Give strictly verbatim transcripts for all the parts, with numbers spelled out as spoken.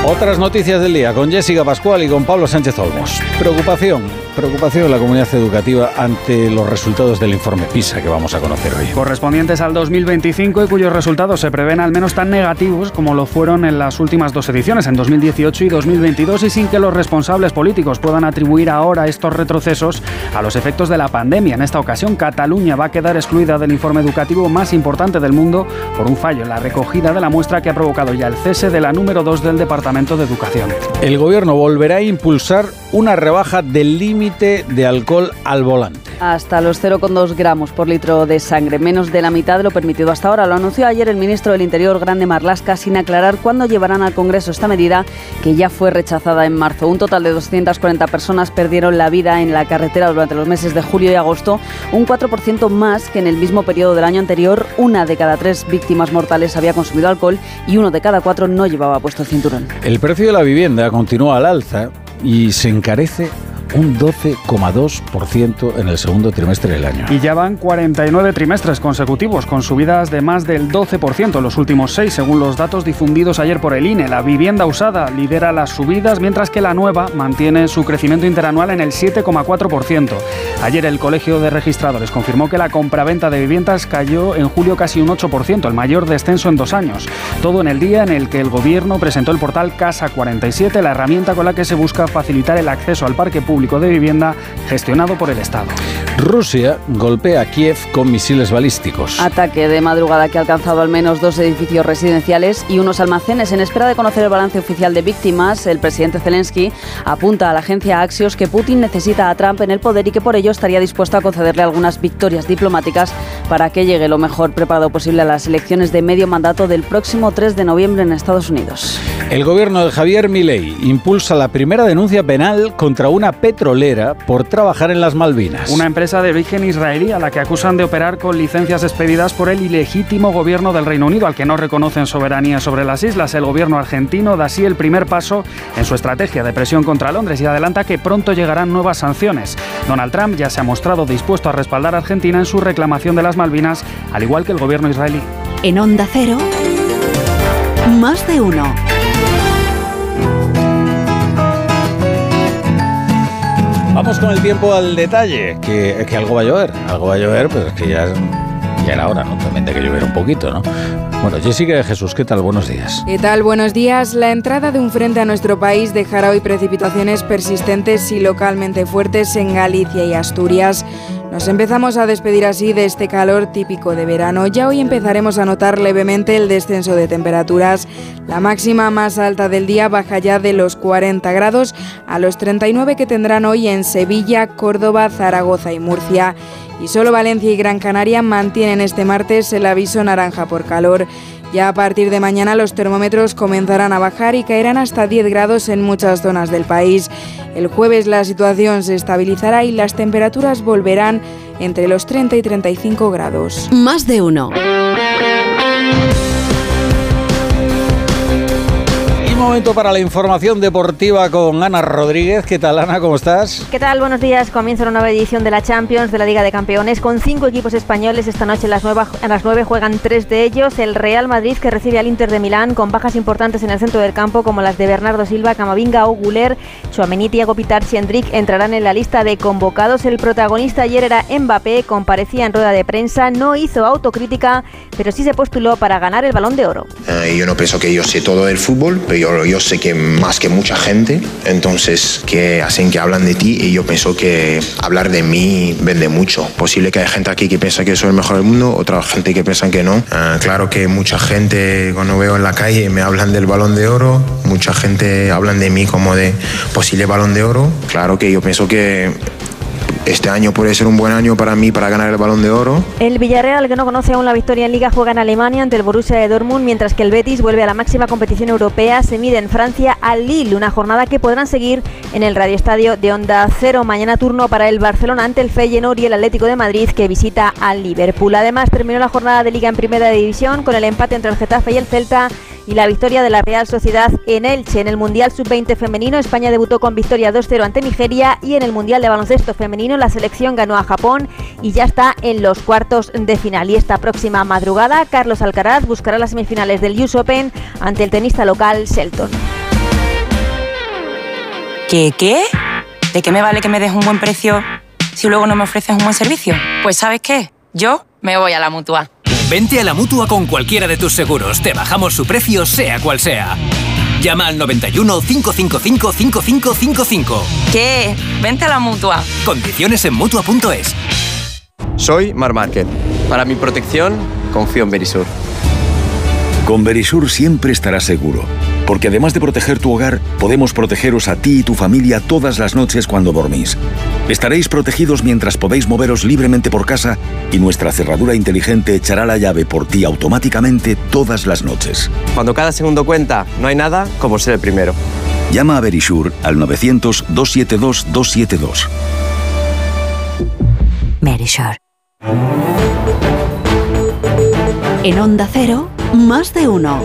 Otras noticias del día con Jessica Pascual y con Pablo Sánchez Olmos. Preocupación, preocupación en la comunidad educativa ante los resultados del informe PISA que vamos a conocer hoy. Correspondientes al dos mil veinticinco y cuyos resultados se prevén al menos tan negativos como lo fueron en las últimas dos ediciones, en dos mil dieciocho y dos mil veintidós, y sin que los responsables políticos puedan atribuir ahora estos retrocesos a los efectos de la pandemia. En esta ocasión, Cataluña va a quedar excluida del informe educativo más importante del mundo por un fallo en la recogida de la muestra que ha provocado ya el cese de la número dos del Departamento de Educación. El gobierno volverá a impulsar una rebaja del límite de alcohol al volante. Hasta los cero coma dos gramos por litro de sangre, menos de la mitad de lo permitido hasta ahora. Lo anunció ayer el ministro del Interior, Grande Marlaska, sin aclarar cuándo llevarán al Congreso esta medida, que ya fue rechazada en marzo. Un total de doscientas cuarenta personas perdieron la vida en la carretera durante los meses de julio y agosto, un cuatro por ciento más que en el mismo periodo del año anterior. Una de cada tres víctimas mortales había consumido alcohol y uno de cada cuatro no llevaba puesto el cinturón. El precio de la vivienda continúa al alza y se encarece un doce coma dos por ciento en el segundo trimestre del año. Y ya van cuarenta y nueve trimestres consecutivos con subidas de más del doce por ciento en los últimos seis, según los datos difundidos ayer por el I N E. La vivienda usada lidera las subidas, mientras que la nueva mantiene su crecimiento interanual en el siete coma cuatro por ciento. Ayer el Colegio de Registradores confirmó que la compraventa de viviendas cayó en julio casi un ocho por ciento, el mayor descenso en dos años. Todo en el día en el que el Gobierno presentó el portal Casa cuarenta y siete, la herramienta con la que se busca facilitar el acceso al parque público de vivienda gestionado por el Estado. Rusia golpea a Kiev con misiles balísticos. Ataque de madrugada que ha alcanzado al menos dos edificios residenciales y unos almacenes. En espera de conocer el balance oficial de víctimas, el presidente Zelensky apunta a la agencia Axios que Putin necesita a Trump en el poder y que por ello estaría dispuesto a concederle algunas victorias diplomáticas para que llegue lo mejor preparado posible a las elecciones de medio mandato del próximo tres de noviembre en Estados Unidos. El gobierno de Javier Milei impulsa la primera denuncia penal contra una petrolera por trabajar en las Malvinas. Una empresa de origen israelí a la que acusan de operar con licencias expedidas por el ilegítimo gobierno del Reino Unido, al que no reconocen soberanía sobre las islas. El gobierno argentino da así el primer paso en su estrategia de presión contra Londres y adelanta que pronto llegarán nuevas sanciones. Donald Trump ya se ha mostrado dispuesto a respaldar a Argentina en su reclamación de las Malvinas, al igual que el gobierno israelí. En Onda Cero, más de uno. Vamos con el tiempo al detalle, que, que algo va a llover, algo va a llover, pues que ya, ya era hora, ¿no? También de que lloviera un poquito, ¿no? Bueno, Jessica de Jesús, ¿qué tal? Buenos días. ¿Qué tal? Buenos días. La entrada de un frente a nuestro país dejará hoy precipitaciones persistentes y localmente fuertes en Galicia y Asturias. Nos empezamos a despedir así de este calor típico de verano. Ya hoy empezaremos a notar levemente el descenso de temperaturas. La máxima más alta del día baja ya de los cuarenta grados a los treinta y nueve que tendrán hoy en Sevilla, Córdoba, Zaragoza y Murcia. Y solo Valencia y Gran Canaria mantienen este martes el aviso naranja por calor. Ya a partir de mañana los termómetros comenzarán a bajar y caerán hasta diez grados en muchas zonas del país. El jueves la situación se estabilizará y las temperaturas volverán entre los treinta y treinta y cinco grados. Más de uno. Momento para la información deportiva con Ana Rodríguez. ¿Qué tal, Ana? ¿Cómo estás? ¿Qué tal? Buenos días. Comienza una nueva edición de la Champions, de la Liga de Campeones, con cinco equipos españoles. Esta noche a las nueve, a las nueve juegan tres de ellos. El Real Madrid, que recibe al Inter de Milán, con bajas importantes en el centro del campo, como las de Bernardo Silva, Camavinga o Güler. Tchouaméni, Thiago Pitarch y Endrick entrarán en la lista de convocados. El protagonista ayer era Mbappé, comparecía en rueda de prensa, no hizo autocrítica, pero sí se postuló para ganar el Balón de Oro. Uh, yo no pienso que yo sé todo del fútbol, pero yo Yo sé que más que mucha gente, entonces que hacen que hablan de ti y yo pienso que hablar de mí vende mucho. Posible que haya gente aquí que piensa que soy el mejor del mundo, otra gente que piensa que no. Uh, claro que mucha gente cuando veo en la calle me hablan del Balón de Oro, mucha gente hablan de mí como de posible Balón de Oro. Claro que yo pienso que este año puede ser un buen año para mí para ganar el Balón de Oro. El Villarreal, que no conoce aún la victoria en Liga, juega en Alemania ante el Borussia de Dortmund, mientras que el Betis vuelve a la máxima competición europea, se mide en Francia al Lille, una jornada que podrán seguir en el radioestadio de Onda Cero. Mañana turno para el Barcelona ante el Feyenoord y el Atlético de Madrid, que visita al Liverpool. Además, terminó la jornada de Liga en Primera División con el empate entre el Getafe y el Celta y la victoria de la Real Sociedad en Elche. En el Mundial sub veinte femenino, España debutó con victoria dos cero ante Nigeria, y en el Mundial de baloncesto femenino la selección ganó a Japón y ya está en los cuartos de final. Y esta próxima madrugada, Carlos Alcaraz buscará las semifinales del U S Open ante el tenista local Shelton. ¿Qué qué? ¿De qué me vale que me des un buen precio si luego no me ofreces un buen servicio? Pues ¿sabes qué? Yo me voy a la Mutua. Vente a la Mutua con cualquiera de tus seguros. Te bajamos su precio, sea cual sea. Llama al noventa y uno, cinco cinco cinco, cinco cinco cinco cinco. ¿Qué? Vente a la Mutua. Condiciones en Mutua punto es. Soy Mar Márquez. Para mi protección, confío en Verisur. Con Verisur siempre estarás seguro, porque además de proteger tu hogar, podemos protegeros a ti y tu familia todas las noches cuando dormís. Estaréis protegidos mientras podéis moveros libremente por casa y nuestra cerradura inteligente echará la llave por ti automáticamente todas las noches. Cuando cada segundo cuenta, no hay nada como ser el primero. Llama a Verisur al novecientos, doscientos setenta y dos, doscientos setenta y dos. Verisur. En Onda Cero, más de uno.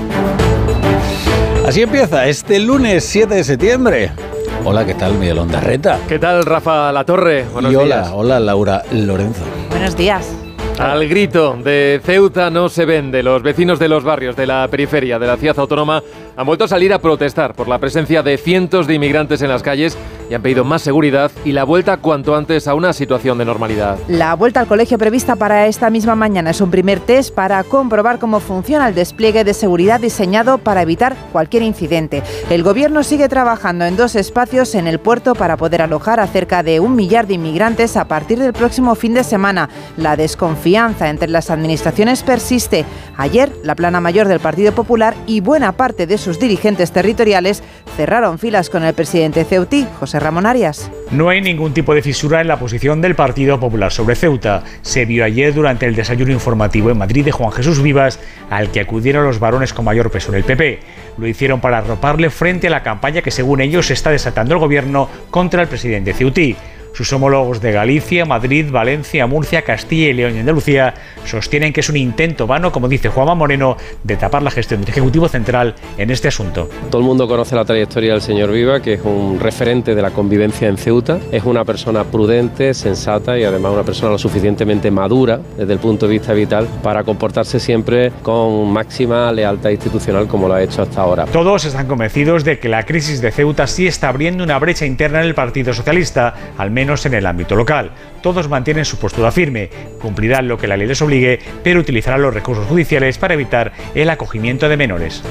Así empieza este lunes siete de septiembre. Hola, ¿qué tal, Miguel Ondarreta? ¿Qué tal, Rafa Latorre? Buenos y hola, días. hola, Laura Lorenzo. Buenos días. Al grito de Ceuta no se vende. Los vecinos de los barrios de la periferia de la ciudad autónoma han vuelto a salir a protestar por la presencia de cientos de inmigrantes en las calles y han pedido más seguridad y la vuelta cuanto antes a una situación de normalidad. La vuelta al colegio prevista para esta misma mañana es un primer test para comprobar cómo funciona el despliegue de seguridad diseñado para evitar cualquier incidente. El gobierno sigue trabajando en dos espacios en el puerto para poder alojar a cerca de un millar de inmigrantes a partir del próximo fin de semana. La desconfianza entre las administraciones persiste. Ayer, la plana mayor del Partido Popular y buena parte de sus dirigentes territoriales cerraron filas con el presidente ceutí, José Ramón Arias. No hay ningún tipo de fisura en la posición del Partido Popular sobre Ceuta. Se vio ayer durante el desayuno informativo en Madrid de Juan Jesús Vivas, al que acudieron los varones con mayor peso en el P P. Lo hicieron para arroparle frente a la campaña que, según ellos, está desatando el gobierno contra el presidente ceutí. Sus homólogos de Galicia, Madrid, Valencia, Murcia, Castilla y León y Andalucía sostienen que es un intento vano, como dice Juanma Moreno, de tapar la gestión del Ejecutivo Central en este asunto. Todo el mundo conoce la trayectoria del señor Viva, que es un referente de la convivencia en Ceuta. Es una persona prudente, sensata y además una persona lo suficientemente madura desde el punto de vista vital para comportarse siempre con máxima lealtad institucional como lo ha hecho hasta ahora. Todos están convencidos de que la crisis de Ceuta sí está abriendo una brecha interna en el Partido Socialista, al menos menos en el ámbito local. Todos mantienen su postura firme, cumplirán lo que la ley les obligue, pero utilizarán los recursos judiciales para evitar el acogimiento de menores.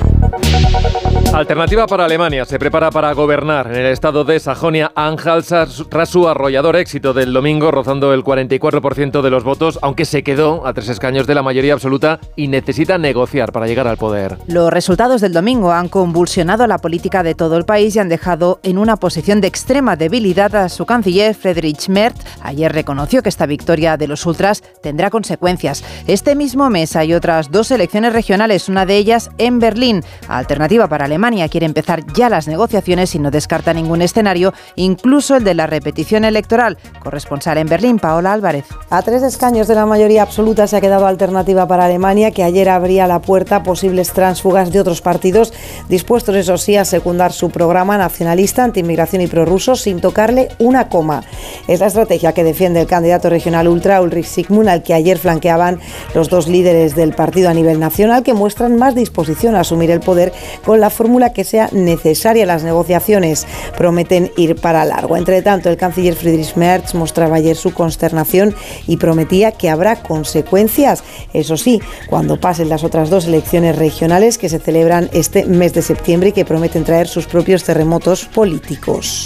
Alternativa para Alemania se prepara para gobernar en el estado de Sajonia-Anhalt tras su arrollador éxito del domingo, rozando el cuarenta y cuatro por ciento de los votos, aunque se quedó a tres escaños de la mayoría absoluta y necesita negociar para llegar al poder. Los resultados del domingo han convulsionado la política de todo el país y han dejado en una posición de extrema debilidad a su canciller Friedrich Merz. Ayer reconoció que esta victoria de los ultras tendrá consecuencias. Este mismo mes hay otras dos elecciones regionales, una de ellas en Berlín. Alternativa para Alemania quiere empezar ya las negociaciones y no descarta ningún escenario, incluso el de la repetición electoral. Corresponsal en Berlín, Paola Álvarez. A tres escaños de la mayoría absoluta se ha quedado Alternativa para Alemania, que ayer abría la puerta a posibles tránsfugas de otros partidos, dispuestos, eso sí, a secundar su programa nacionalista, antiinmigración y prorruso sin tocarle una coma. Es la estrategia que defiende el candidato regional ultra Ulrich Sigmund, al que ayer flanqueaban los dos líderes del partido a nivel nacional, que muestran más disposición a asumir el poder con la fórmula que sea necesaria en las negociaciones. Prometen ir para largo. Entre tanto, el canciller Friedrich Merz mostraba ayer su consternación y prometía que habrá consecuencias. Eso sí, cuando pasen las otras dos elecciones regionales que se celebran este mes de septiembre y que prometen traer sus propios terremotos políticos.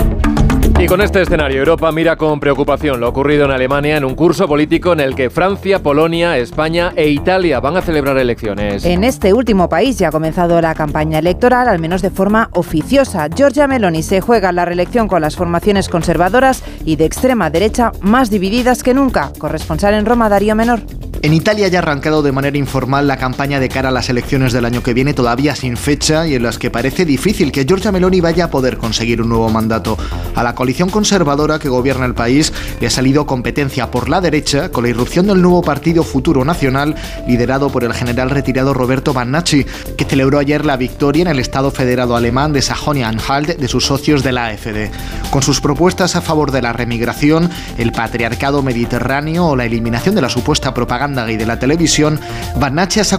Y con este escenario, Europa mira con preocupación lo ocurrido en Alemania en un curso político en el que Francia, Polonia, España e Italia van a celebrar elecciones. En este último país ya ha comenzado la campaña electoral, al menos de forma oficiosa. Giorgia Meloni se juega la reelección con las formaciones conservadoras y de extrema derecha más divididas que nunca. Corresponsal en Roma, Darío Menor. En Italia ya ha arrancado de manera informal la campaña de cara a las elecciones del año que viene, todavía sin fecha y en las que parece difícil que Giorgia Meloni vaya a poder conseguir un nuevo mandato. A la coalición conservadora que gobierna el país le ha salido competencia por la derecha con la irrupción del nuevo partido Futuro Nacional, liderado por el general retirado Roberto Bannacci, que celebró ayer la victoria en el Estado federado alemán de Sajonia-Anhalt de sus socios de la AfD. Con sus propuestas a favor de la remigración, el patriarcado mediterráneo o la eliminación de la supuesta propaganda gay de la televisión, Bannacci ha